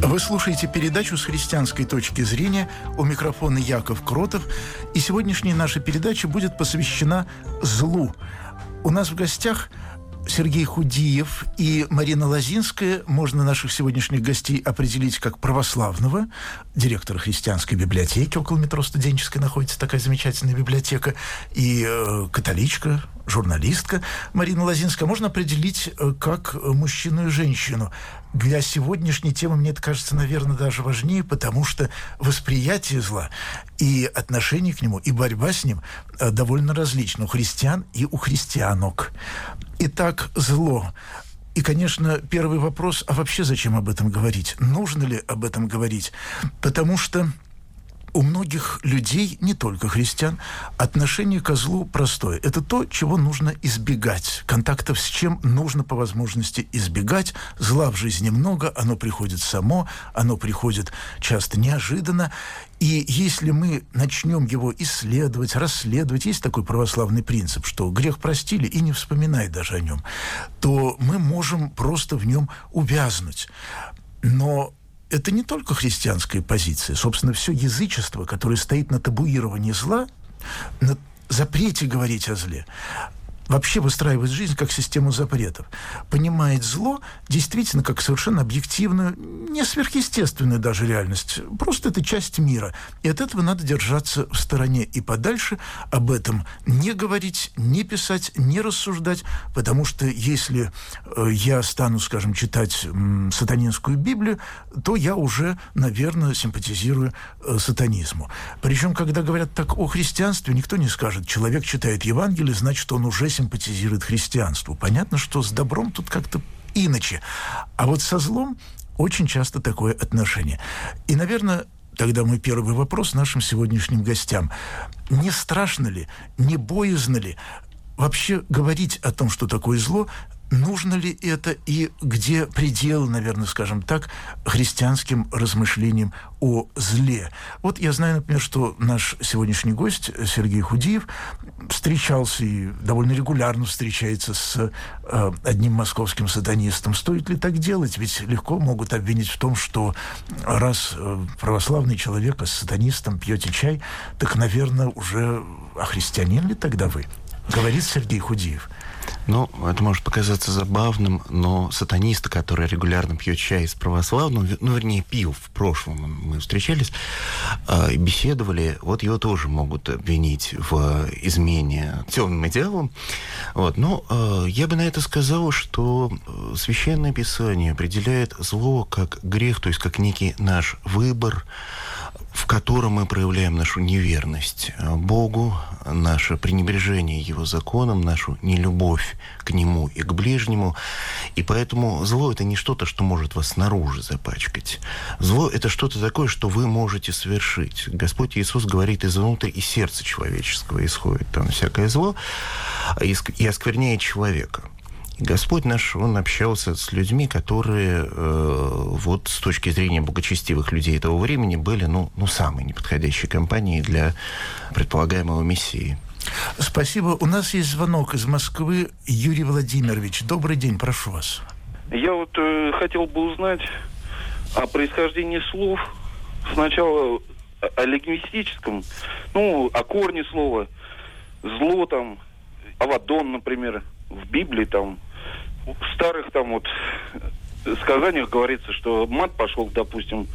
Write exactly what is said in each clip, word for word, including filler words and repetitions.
Вы слушаете передачу «С христианской точки зрения». У микрофона Яков Кротов. И сегодняшняя наша передача будет посвящена злу. У нас в гостях Сергей Худиев и Марина Лозинская. Можно наших сегодняшних гостей определить как православного, директора христианской библиотеки, около метро Студенческой находится такая замечательная библиотека, и э, католичка, журналистка Марина Лозинская. Можно определить э, как мужчину и женщину. Для сегодняшней темы, мне это кажется, наверное, даже важнее, потому что восприятие зла и отношение к нему, и борьба с ним э, довольно различны у христиан и у христианок. Итак, зло. И, конечно, первый вопрос, а вообще зачем об этом говорить? Нужно ли об этом говорить? Потому что у многих людей, не только христиан, отношение ко злу простое. Это то, чего нужно избегать. Контактов с чем нужно по возможности избегать. Зла в жизни много, оно приходит само, оно приходит часто неожиданно. И если мы начнем его исследовать, расследовать, есть такой православный принцип, что грех простили и не вспоминай даже о нем, то мы можем просто в нем увязнуть. Но это не только христианская позиция. Собственно, все язычество, которое стоит на табуировании зла, на запрете говорить о зле, вообще выстраивает жизнь как систему запретов. Понимает зло действительно как совершенно объективную, не сверхъестественную даже реальность. Просто это часть мира. И от этого надо держаться в стороне и подальше. Об этом не говорить, не писать, не рассуждать. Потому что если э, я стану, скажем, читать м, сатанинскую Библию, то я уже, наверное, симпатизирую э, сатанизму. Причем, когда говорят так о христианстве, никто не скажет, человек читает Евангелие, значит, он уже симпатизирует христианству. Понятно, что с добром тут как-то иначе. А вот со злом очень часто такое отношение. И, наверное, тогда мой первый вопрос нашим сегодняшним гостям. Не страшно ли, не боязно ли вообще говорить о том, что такое зло? Нужно ли это и где предел, наверное, скажем так, христианским размышлениям о зле? Вот я знаю, например, что наш сегодняшний гость Сергей Худиев встречался и довольно регулярно встречается с э, одним московским сатанистом. Стоит ли так делать? Ведь легко могут обвинить в том, что раз э, православный человек, а с сатанистом пьете чай, так, наверное, уже а христианин ли тогда вы? Говорит Сергей Худиев. Ну, это может показаться забавным, но сатанисты, которые регулярно пьют чай с православным, ну, вернее, пил в прошлом, мы встречались э, и беседовали, вот его тоже могут обвинить в измене темным идеалам. Вот. Но э, я бы на это сказал, что Священное Писание определяет зло как грех, то есть как некий наш выбор, в котором мы проявляем нашу неверность Богу, наше пренебрежение Его законом, нашу нелюбовь к Нему и к ближнему. И поэтому зло — это не что-то, что может вас снаружи запачкать. Зло — это что-то такое, что вы можете совершить. Господь Иисус говорит, изнутри из сердца человеческого исходит там всякое зло и оскверняет человека. Господь наш, Он общался с людьми, которые э, вот с точки зрения благочестивых людей этого времени были, ну, ну самой неподходящей компанией для предполагаемого Мессии. Спасибо. У нас есть звонок из Москвы. Юрий Владимирович, добрый день, прошу вас. Я вот э, хотел бы узнать о происхождении слов. Сначала о, о лингвистическом, ну, о корне слова. Зло там, Авадон, например. В Библии там, в старых там вот сказаниях говорится, что мат пошел, допустим,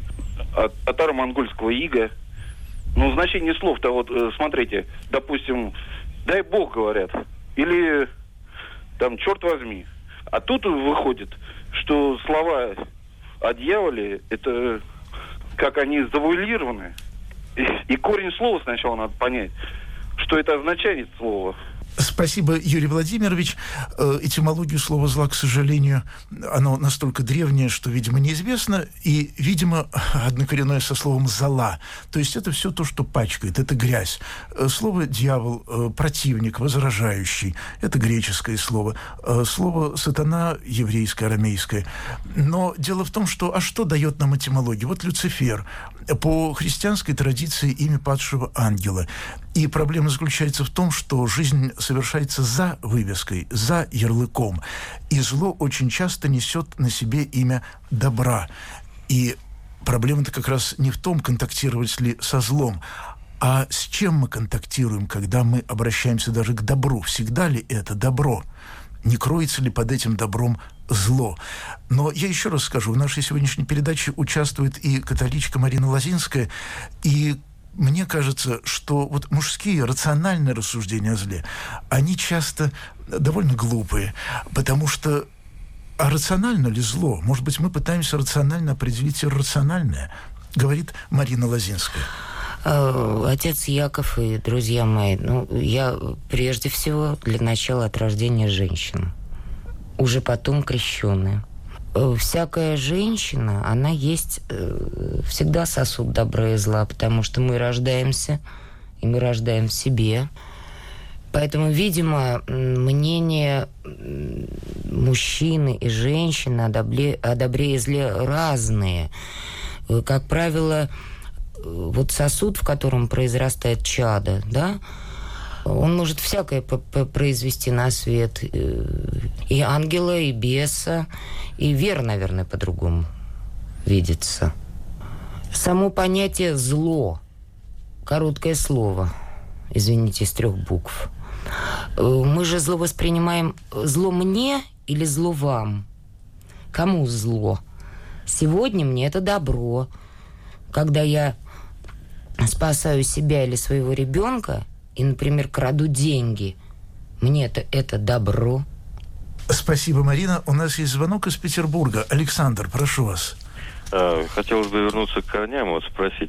от татаро-монгольского ига. Ну, значение слов-то вот, смотрите, допустим, дай Бог, говорят, или там, черт возьми. А тут выходит, что слова о дьяволе, это как они завуалированы. И, и корень слова сначала надо понять, что это означает слово. Спасибо, Юрий Владимирович. Этимологию слова «зла», к сожалению, оно настолько древнее, что, видимо, неизвестно, и, видимо, однокоренное со словом «зола». То есть это все то, что пачкает, это грязь. Слово «дьявол», противник, возражающий, это греческое слово. Слово «сатана» еврейское, арамейское. Но дело в том, что, а что дает нам этимология? Вот Люцифер, по христианской традиции имя падшего ангела. И проблема заключается в том, что жизнь совершается за вывеской, за ярлыком. И зло очень часто несет на себе имя добра. И проблема-то как раз не в том, контактировать ли со злом, а с чем мы контактируем, когда мы обращаемся даже к добру. Всегда ли это добро? Не кроется ли под этим добром зло? Но я еще раз скажу, в нашей сегодняшней передаче участвует и католичка Марина Лозинская, и мне кажется, что вот мужские рациональные рассуждения о зле, они часто довольно глупые, потому что а рационально ли зло? Может быть, мы пытаемся рационально определить иррациональное, говорит Марина Лозинская. Отец Яков и друзья мои, ну, я прежде всего для начала от рождения женщина, уже потом крещеная. Всякая женщина, она есть всегда сосуд добра и зла, потому что мы рождаемся, и мы рождаем в себе. Поэтому, видимо, мнение мужчины и женщины о добре, о добре и зле разные. Как правило, вот сосуд, в котором произрастает чадо, да, он может всякое произвести на свет. И ангела, и беса, и вера, наверное, по-другому видится. Само понятие «зло», короткое слово, извините, из трех букв. Мы же зло воспринимаем зло мне или зло вам? Кому зло? Сегодня мне это добро. Когда я спасаю себя или своего ребенка и, например, краду деньги, мне это, это добро. Спасибо, Марина. У нас есть звонок из Петербурга. Александр, прошу вас. Хотелось бы вернуться к корням, вот спросить,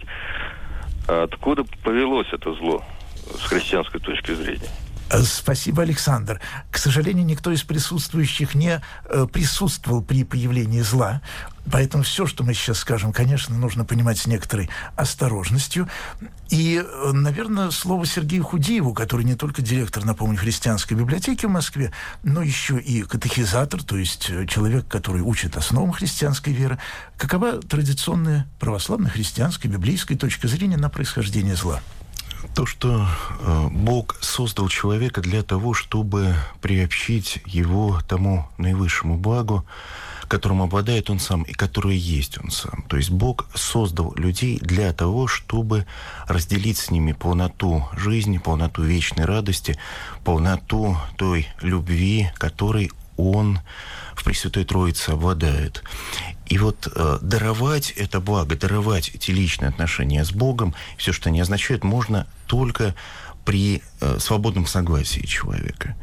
откуда повелось это зло с христианской точки зрения? Спасибо, Александр. К сожалению, никто из присутствующих не э, присутствовал при появлении зла. Поэтому все, что мы сейчас скажем, конечно, нужно понимать с некоторой осторожностью. И, э, наверное, слово Сергею Худиеву, который не только директор, напомню, христианской библиотеки в Москве, но еще и катехизатор, то есть человек, который учит основам христианской веры. Какова традиционная православно-христианская библейская точка зрения на происхождение зла? То, что э, Бог создал человека для того, чтобы приобщить его тому наивысшему благу, которым обладает он сам и которое есть он сам. То есть Бог создал людей для того, чтобы разделить с ними полноту жизни, полноту вечной радости, полноту той любви, которой он в Пресвятой Троице обладает. И вот э, даровать это благо, даровать эти личные отношения с Богом, все, что они означают, можно только при э, свободном согласии человека.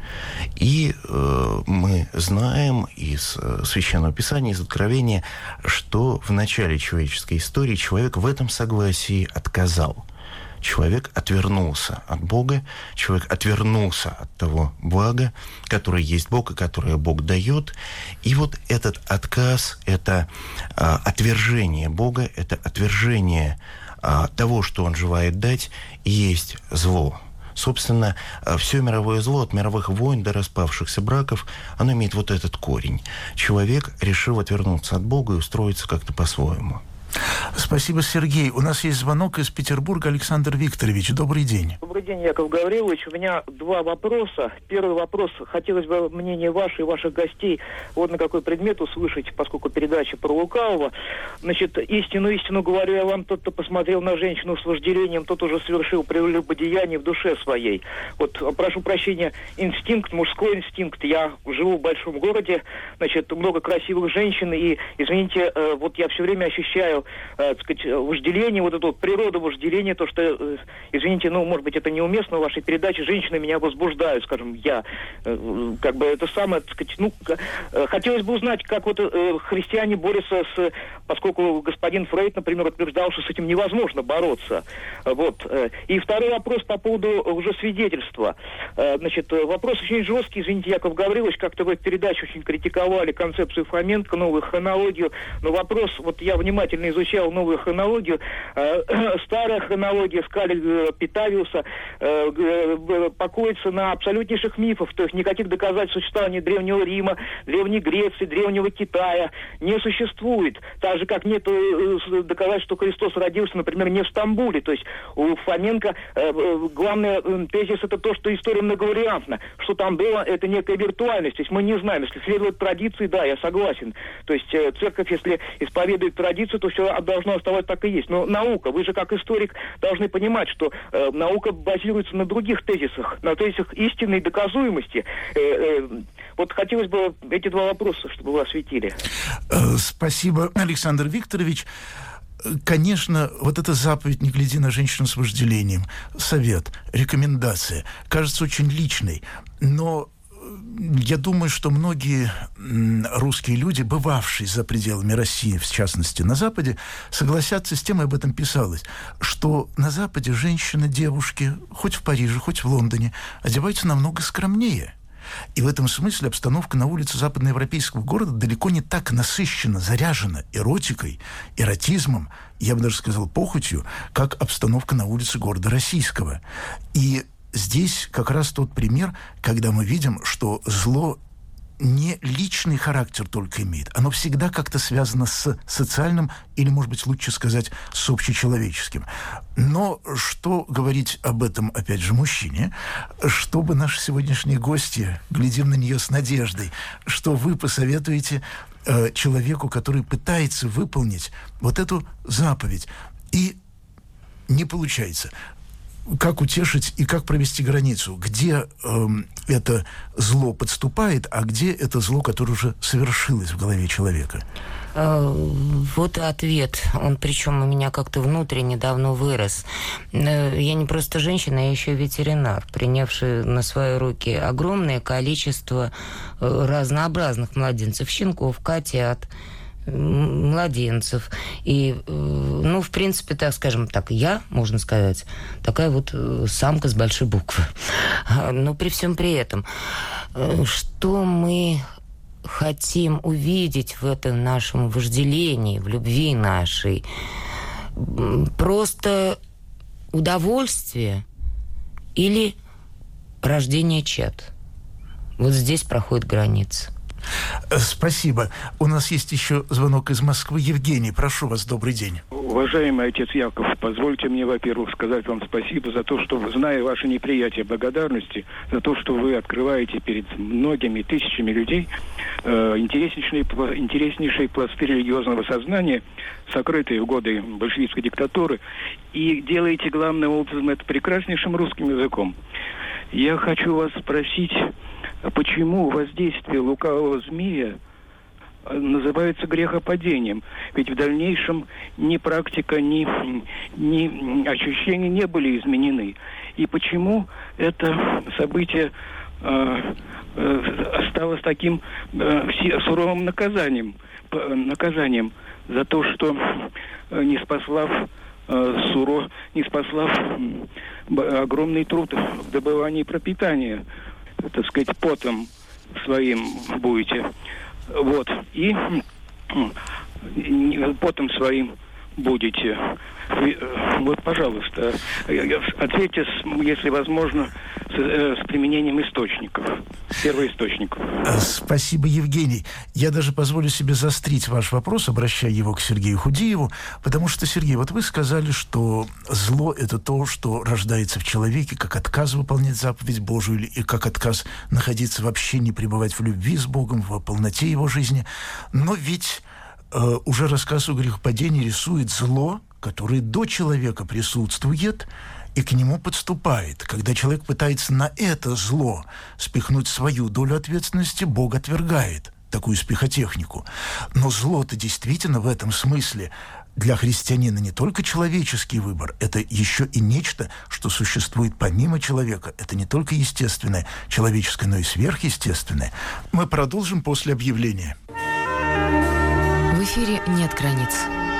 И э, мы знаем из э, Священного Писания, из Откровения, что в начале человеческой истории человек в этом согласии отказал. Человек отвернулся от Бога, человек отвернулся от того блага, которое есть Бог и которое Бог дает. И вот этот отказ, это а, отвержение Бога, это отвержение а, того, что Он желает дать, и есть зло. Собственно, все мировое зло, от мировых войн до распавшихся браков, оно имеет вот этот корень. Человек решил отвернуться от Бога и устроиться как-то по-своему. Спасибо, Сергей. У нас есть звонок из Петербурга. Александр Викторович, добрый день. Добрый день, Яков Гаврилович. У меня два вопроса. Первый вопрос. Хотелось бы мнение ваше и ваших гостей вот на какой предмет услышать, поскольку передача про лукавого. Значит, истину, истину говорю я вам, тот, кто посмотрел на женщину с вожделением, тот уже совершил прелюбодеяние в душе своей. Вот, прошу прощения, инстинкт, мужской инстинкт. Я живу в большом городе, значит, много красивых женщин, и, извините, вот я все время ощущаю так сказать, вожделение, вот эту вот природу вожделения, то, что, извините, ну, может быть, это неуместно в вашей передаче, женщины меня возбуждают, скажем, я, как бы, это самое, так сказать, ну, хотелось бы узнать, как вот христиане борются с, поскольку господин Фрейд, например, утверждал, что с этим невозможно бороться, вот. И второй вопрос по поводу уже свидетельства. Значит, вопрос очень жесткий, извините, Яков Гаврилович, как-то вы в передаче очень критиковали концепцию Фоменко, новую хронологию, но вопрос, вот я внимательно изучал изучал новую хронологию. Э, старая хронология скали э, Питавиуса э, э, покоится на абсолютнейших мифах, то есть никаких доказательств существования Древнего Рима, Древней Греции, Древнего Китая не существует. Так же, как нет э, доказательств, что Христос родился, например, не в Стамбуле. То есть у Фоменко э, главный э, тезис это то, что история многовариантна. Что там было, это некая виртуальность. То есть мы не знаем. Если следует традиции, да, я согласен. То есть э, церковь, если исповедует традицию, то все должно оставаться так и есть. Но наука, вы же как историк должны понимать, что э, наука базируется на других тезисах, на тезисах истинной доказуемости. Э, э, вот хотелось бы эти два вопроса, чтобы вы осветили. Спасибо, Александр Викторович. Конечно, вот эта заповедь «Не гляди на женщину с вожделением», совет, рекомендация, кажется очень личной, но я думаю, что многие русские люди, бывавшие за пределами России, в частности на Западе, согласятся с тем, и об этом писалось, что на Западе женщины, девушки, хоть в Париже, хоть в Лондоне, одеваются намного скромнее. И в этом смысле обстановка на улице западноевропейского города далеко не так насыщена, заряжена эротикой, эротизмом, я бы даже сказал, похотью, как обстановка на улице города российского. И здесь как раз тот пример, когда мы видим, что зло не личный характер только имеет, оно всегда как-то связано с социальным или, может быть, лучше сказать, с общечеловеческим. Но что говорить об этом, опять же, мужчине, чтобы наши сегодняшние гости, глядим на нее с надеждой, что вы посоветуете э, человеку, который пытается выполнить вот эту заповедь, и не получается. Как утешить и как провести границу? Где э, это зло подступает, а где это зло, которое уже совершилось в голове человека? Вот ответ. Он причем у меня как-то внутренне давно вырос. Я не просто женщина, я еще ветеринар, принявший на свои руки огромное количество разнообразных младенцев, щенков, котят, младенцев. И, ну, в принципе, так скажем так, я, можно сказать, такая вот самка с большой буквы. Но при всем при этом, что мы хотим увидеть в этом нашем вожделении, в любви нашей, просто удовольствие или рождение чад? Вот здесь проходит граница. Спасибо. У нас есть еще звонок из Москвы. Евгений, прошу вас, добрый день. Уважаемый отец Яков, позвольте мне, во-первых, сказать вам спасибо за то, что, зная ваше неприятие благодарности, за то, что вы открываете перед многими тысячами людей э, интереснейшие, интереснейшие пласты религиозного сознания, сокрытые в годы большевистской диктатуры, и делаете главным образом это прекраснейшим русским языком. Я хочу вас спросить, почему воздействие лукавого змея называется грехопадением? Ведь в дальнейшем ни практика, ни, ни ощущения не были изменены. И почему это событие э, э, стало таким э, суровым наказанием, наказанием за то, что э, не спаслав э, суро, не спаслав э, огромный труд в добывании пропитания, так сказать, потом своим будете. Вот. И потом своим будете. Вот, пожалуйста, ответьте, если возможно, с, с применением источников, первоисточников. Спасибо, Евгений. Я даже позволю себе заострить ваш вопрос, обращая его к Сергею Худиеву, потому что, Сергей, вот вы сказали, что зло – это то, что рождается в человеке, как отказ выполнять заповедь Божию, и как отказ находиться в общении, пребывать в любви с Богом, в полноте его жизни. Но ведь э, уже рассказ о грехопадении рисует зло, которое до человека присутствует и к нему подступает. Когда человек пытается на это зло спихнуть свою долю ответственности, Бог отвергает такую спихотехнику. Но зло-то действительно в этом смысле для христианина не только человеческий выбор, это еще и нечто, что существует помимо человека. Это не только естественное, человеческое, но и сверхъестественное. Мы продолжим после объявления. В эфире «Нет границ».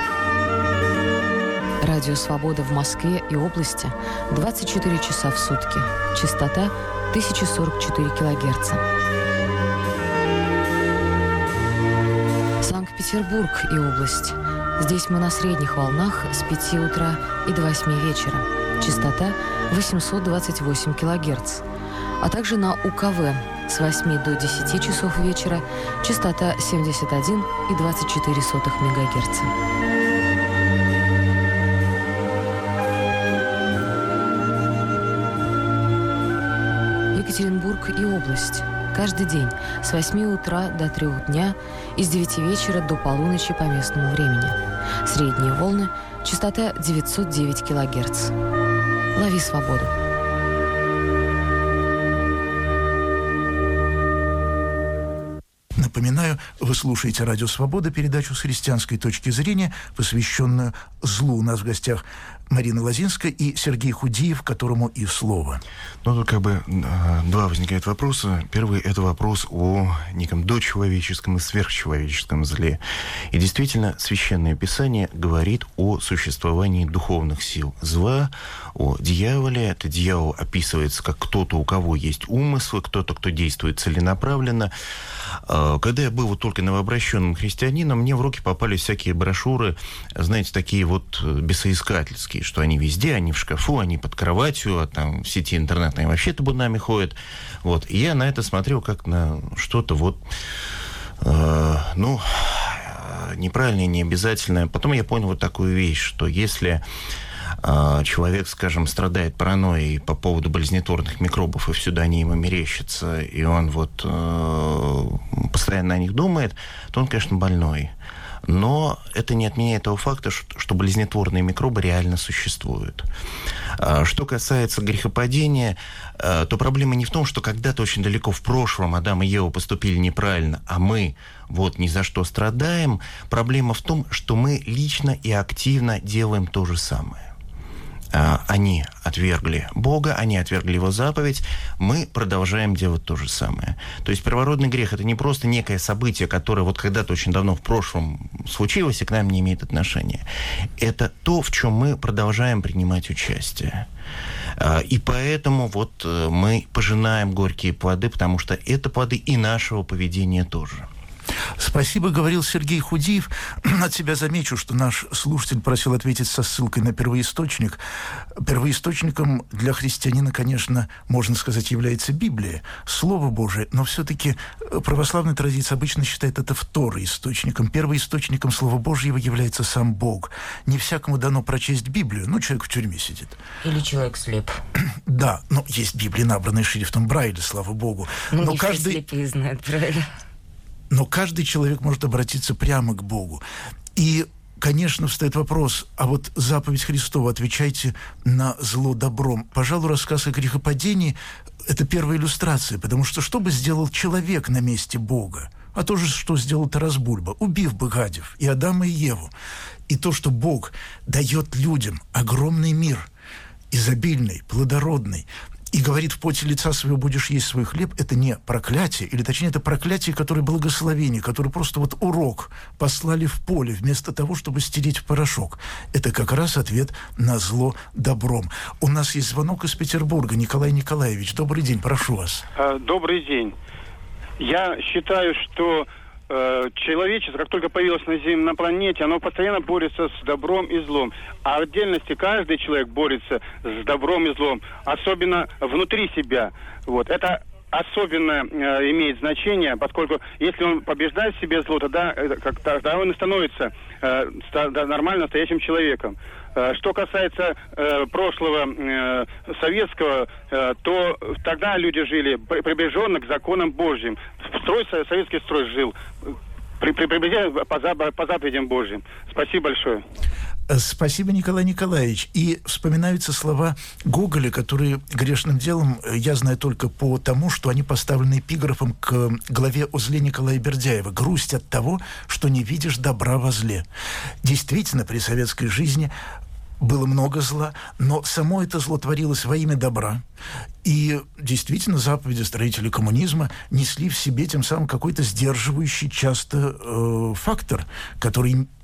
Радио «Свобода» в Москве и области двадцать четыре часа в сутки. Частота тысяча сорок четыре килогерца. Санкт-Петербург. Санкт-Петербург и область. Здесь мы на средних волнах с пяти утра и до восьми вечера. Частота восемьсот двадцать восемь килогерц. А также на УКВ с восьми до десяти часов вечера. Частота семьдесят один и двадцать четыре сотых мегагерца. Екатеринбург и область. Каждый день с восьми утра до трёх дня и с девяти вечера до полуночи по местному времени. Средние волны, частота девятьсот девять килогерц. Лови свободу. Напоминаю, вы слушаете «Радио Свобода», передачу с христианской точки зрения, посвященную злу. У нас в гостях Марина Лозинская и Сергей Худиев, которому и слово. Ну, тут как бы два возникают вопроса. Первый – это вопрос о неком дочеловеческом и сверхчеловеческом зле. И действительно, Священное Писание говорит о существовании духовных сил зла, о дьяволе. Это дьявол описывается как кто-то, у кого есть умыслы, кто-то, кто действует целенаправленно. Когда я был вот только новообращенным христианином, мне в руки попали всякие брошюры, знаете, такие вот бесоискательские, что они везде, они в шкафу, они под кроватью, а там в сети интернетной вообще табунами ходят. Вот. И я на это смотрел как на что-то вот, э, ну, неправильное, необязательное. Потом я понял вот такую вещь, что если человек, скажем, страдает паранойей по поводу болезнетворных микробов, и всюду они ему мерещатся, и он вот э, постоянно о них думает, то он, конечно, больной. Но это не отменяет того факта, что, что болезнетворные микробы реально существуют. А что касается грехопадения, э, то проблема не в том, что когда-то очень далеко в прошлом Адам и Ева поступили неправильно, а мы вот ни за что страдаем. Проблема в том, что мы лично и активно делаем то же самое. Они отвергли Бога, они отвергли Его заповедь, мы продолжаем делать то же самое. То есть первородный грех – это не просто некое событие, которое вот когда-то очень давно в прошлом случилось и к нам не имеет отношения. Это то, в чем мы продолжаем принимать участие. И поэтому вот мы пожинаем горькие плоды, потому что это плоды и нашего поведения тоже. Спасибо, говорил Сергей Худиев. От себя замечу, что наш слушатель просил ответить со ссылкой на первоисточник. Первоисточником для христианина, конечно, можно сказать, является Библия, Слово Божие, но все-таки православная традиция обычно считает это второисточником. Первоисточником Слова Божьего является сам Бог. Не всякому дано прочесть Библию, ну, человек в тюрьме сидит. Или человек слеп. Да, но есть Библии, набранные шрифтом Брайля, слава Богу. Ну, но не каждый... все слепые знают Брайля. Но каждый человек может обратиться прямо к Богу. И, конечно, встает вопрос, а вот заповедь Христова «Отвечайте на зло добром». Пожалуй, рассказ о грехопадении – это первая иллюстрация, потому что что бы сделал человек на месте Бога? А то же, что сделал Тарас Бульба, убив бы гадев и Адама, и Еву. И то, что Бог дает людям огромный мир, изобильный, плодородный, и говорит, в поте лица своего будешь есть свой хлеб, это не проклятие, или точнее, это проклятие, которое благословение, которое просто вот урок послали в поле, вместо того, чтобы стереть в порошок. Это как раз ответ на зло добром. У нас есть звонок из Петербурга. Николай Николаевич, добрый день, прошу вас. Добрый день. Я считаю, что человечество, как только появилось на Земле, на планете, оно постоянно борется с добром и злом. А в отдельности каждый человек борется с добром и злом, особенно внутри себя. Вот. Это особенно э, имеет значение, поскольку если он побеждает в себе зло, тогда, э, как, тогда он и становится э, ста, нормально настоящим человеком. Э, что касается э, прошлого э, советского, э, то тогда люди жили приближенно к законам Божьим. Строй, советский строй жил приближенно по, по заповедям Божьим. Спасибо большое. Спасибо, Николай Николаевич. И вспоминаются слова Гоголя, которые грешным делом я знаю только по тому, что они поставлены эпиграфом к главе о зле Николая Бердяева. «Грусть от того, что не видишь добра во зле». Действительно, при советской жизни было много зла, но само это зло творилось во имя добра. И действительно, заповеди строителей коммунизма несли в себе тем самым какой-то сдерживающий часто э, фактор, который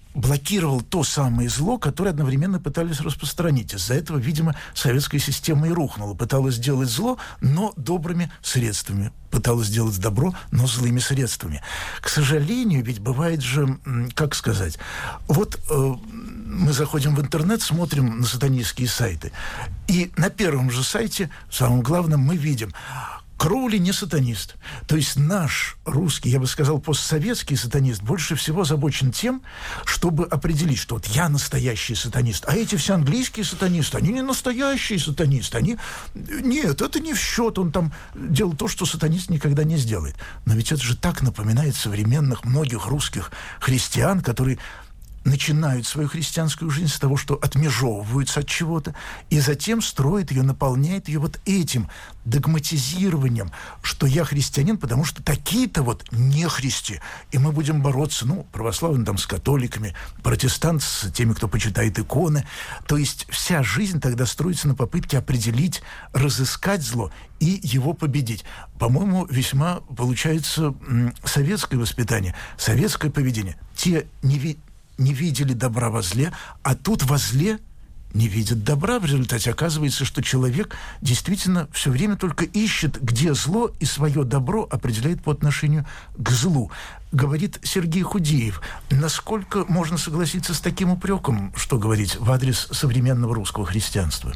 блокировал то самое зло, которое одновременно пытались распространить. Из-за этого, видимо, советская система и рухнула. Пыталась сделать зло, но добрыми средствами. Пыталась сделать добро, но злыми средствами. К сожалению, ведь бывает же, как сказать, вот э, мы заходим в интернет, смотрим на сатанистские сайты, и на первом же сайте, самым главным, мы видим: Кроули не сатанист. То есть наш русский, я бы сказал, постсоветский сатанист больше всего озабочен тем, чтобы определить, что вот я настоящий сатанист, а эти все английские сатанисты, они не настоящие сатанисты, они... Нет, это не в счет, он там делал то, что сатанист никогда не сделает. Но ведь это же так напоминает современных многих русских христиан, которые начинают свою христианскую жизнь с того, что отмежевываются от чего-то, и затем строят ее, наполняют ее вот этим догматизированием, что я христианин, потому что такие-то вот не христи, и мы будем бороться, ну, православные там с католиками, протестанты с теми, кто почитает иконы. То есть вся жизнь тогда строится на попытке определить, разыскать зло и его победить. По-моему, весьма получается м- советское воспитание, советское поведение. Те не ви- не видели добра во зле, а тут во зле не видят добра. В результате оказывается, что человек действительно все время только ищет, где зло, и свое добро определяет по отношению к злу. Говорит Сергей Худеев. Насколько можно согласиться с таким упреком, что говорить в адрес современного русского христианства?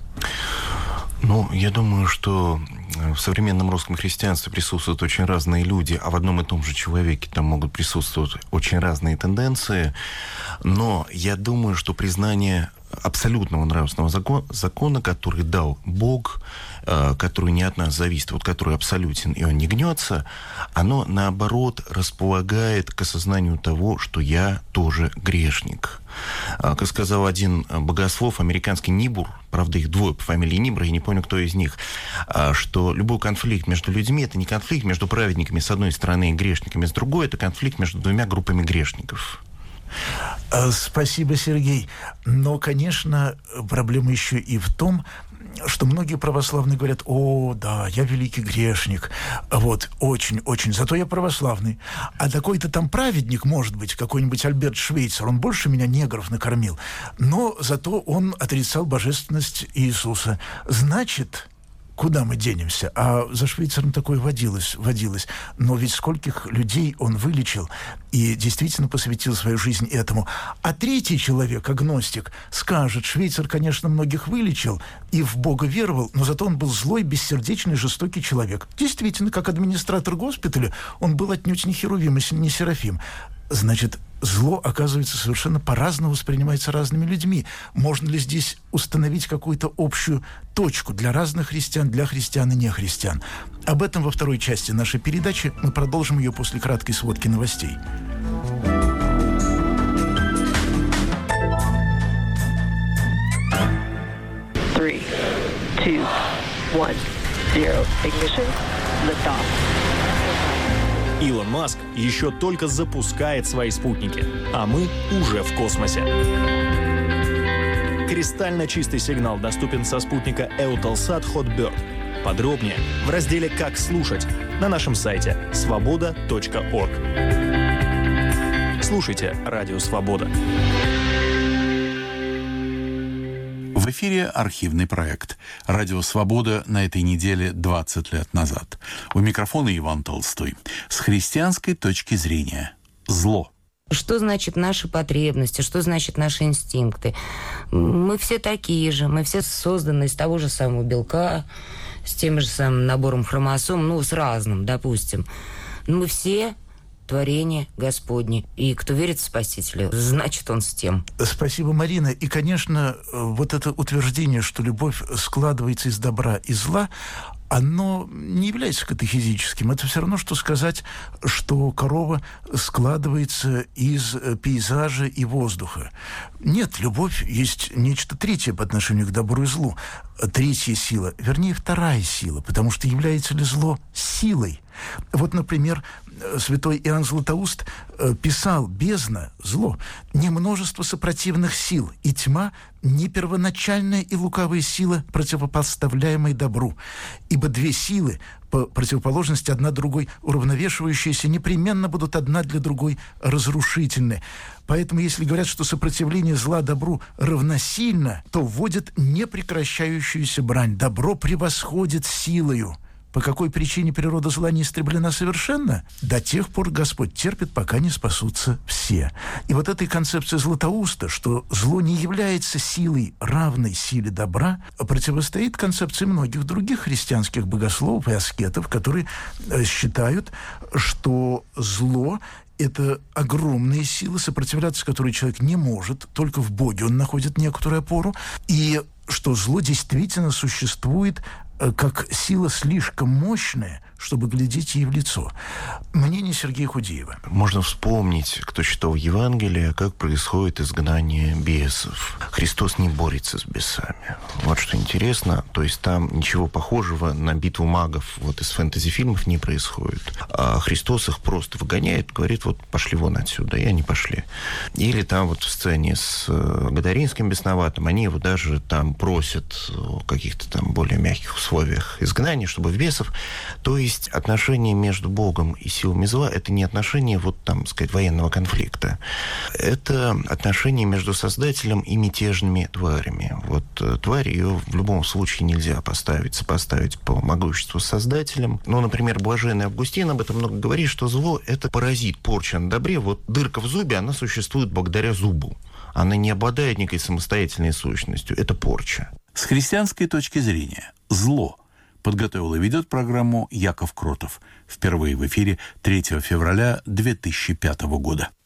Ну, я думаю, что в современном русском христианстве присутствуют очень разные люди, а в одном и том же человеке там могут присутствовать очень разные тенденции. Но я думаю, что признание абсолютного нравственного закона, закона, который дал Бог, э, который не от нас зависит, вот который абсолютен, и он не гнется, оно, наоборот, располагает к осознанию того, что я тоже грешник. А, как сказал один богослов, американский Нибур, правда, их двое по фамилии Нибур, я не помню, кто из них, а, что любой конфликт между людьми — это не конфликт между праведниками с одной стороны и грешниками с другой, это конфликт между двумя группами грешников. Спасибо, Сергей. Но, конечно, проблема еще и в том, что многие православные говорят: о, да, я великий грешник, вот, очень-очень, зато я православный. А такой-то там праведник, может быть, какой-нибудь Альберт Швейцер, он больше меня негров накормил, но зато он отрицал божественность Иисуса. Значит... Куда мы денемся? А за Швейцаром такое водилось, водилось. Но ведь скольких людей он вылечил и действительно посвятил свою жизнь этому. А третий человек, агностик, скажет: Швейцар, конечно, многих вылечил и в Бога веровал, но зато он был злой, бессердечный, жестокий человек. Действительно, как администратор госпиталя, он был отнюдь не херувим и не серафим. Значит, зло, оказывается, совершенно по-разному воспринимается разными людьми. Можно ли здесь установить какую-то общую точку для разных христиан, для христиан и нехристиан? Об этом во второй части нашей передачи. Мы продолжим ее после краткой сводки новостей. Three, two, one, zero. Ignition. Lift off. Илон Маск еще только запускает свои спутники, а мы уже в космосе. Кристально чистый сигнал доступен со спутника Eutelsat Hotbird. Подробнее в разделе «Как слушать» на нашем сайте свобода точка орг. Слушайте Радио Свобода. В эфире архивный проект «Радио Свобода» на этой неделе двадцать лет назад. У микрофона Иван Толстой. С христианской точки зрения. Зло. Что значит наши потребности, что значит наши инстинкты? Мы все такие же, мы все созданы из того же самого белка, с тем же самым набором хромосом, ну, с разным, допустим. Мы все творение Господне. И кто верит в Спасителя, значит, он с тем. Спасибо, Марина. И, конечно, вот это утверждение, что любовь складывается из добра и зла, оно не является катехизическим. Это все равно, что сказать, что корова складывается из пейзажа и воздуха. Нет, любовь есть нечто третье по отношению к добру и злу. Третья сила, вернее, вторая сила, потому что является ли зло силой? Вот, например, святой Иоанн Златоуст писал: «Бездна, зло, не множество сопротивных сил, и тьма не первоначальная и лукавая сила, противопоставляемая добру. Ибо две силы, по противоположности одна другой уравновешивающиеся, непременно будут одна для другой разрушительны». Поэтому, если говорят, что сопротивление зла добру равносильно, то вводят непрекращающуюся брань. Добро превосходит силою. По какой причине природа зла не истреблена совершенно? До тех пор Господь терпит, пока не спасутся все. И вот этой концепции Златоуста, что зло не является силой, равной силе добра, противостоит концепции многих других христианских богословов и аскетов, которые считают, что зло — это огромные силы, сопротивляться которой человек не может, только в Боге он находит некоторую опору, и что зло действительно существует как сила слишком мощная, чтобы глядеть ей в лицо. Мнение Сергея Худеева. Можно вспомнить, кто читал Евангелие, как происходит изгнание бесов. Христос не борется с бесами. Вот что интересно. То есть там ничего похожего на битву магов вот из фэнтези-фильмов не происходит. А Христос их просто выгоняет, говорит: вот пошли вон отсюда, и они пошли. Или там вот в сцене с Гадаринским бесноватым, они его даже там просят о каких-то там более мягких условиях изгнания, чтобы в бесов. То есть отношения между Богом и силами зла — это не отношения, вот там, сказать, военного конфликта. Это отношения между Создателем и мятежными тварями. Вот тварь, ее в любом случае нельзя поставить, сопоставить по могуществу с Создателем. Ну, например, блаженный Августин об этом много говорит, что зло — это паразит, порча на добре. Вот дырка в зубе, она существует благодаря зубу. Она не обладает некой самостоятельной сущностью. Это порча. С христианской точки зрения, зло подготовил и ведет программу Яков Кротов. Впервые в эфире третьего февраля две тысячи пятого года.